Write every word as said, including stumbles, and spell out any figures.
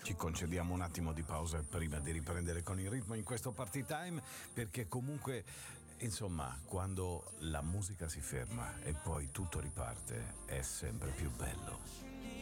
Ci concediamo un attimo di pausa prima di riprendere con il ritmo in questo party time, perché comunque, insomma, quando la musica si ferma e poi tutto riparte è sempre più bello.